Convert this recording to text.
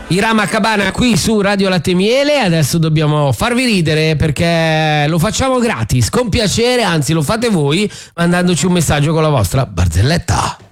Irama Cabana qui su Radio Latte Miele. Adesso dobbiamo farvi ridere perché lo facciamo gratis, con piacere, anzi lo fate voi mandandoci un messaggio con la vostra barzelletta.